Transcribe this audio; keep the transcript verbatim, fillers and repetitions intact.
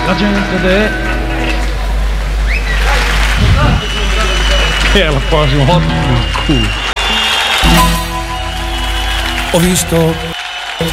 La gente de... Che è la prossima volta. Ho visto